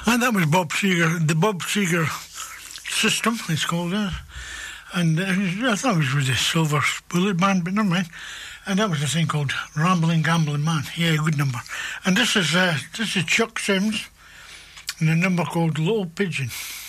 And that was Bob Seger, the Bob Seger System, it's called that. And I thought it was with the Silver Bullet Band, but never mind. And that was a thing called Rambling Gambling Man. Yeah, good number. And this is Chuck Sims, and a number called Little Pigeon.